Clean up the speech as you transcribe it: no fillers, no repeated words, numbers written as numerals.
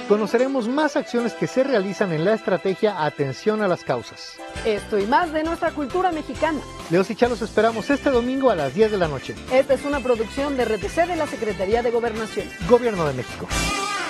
Conoceremos más acciones que se realizan en la estrategia Atención a las Causas. Esto y más de nuestra cultura mexicana. Leos y Chá los esperamos este domingo a las 10 de la noche. Esta es una producción de RTC de la Secretaría de Gobernación. Gobierno de México.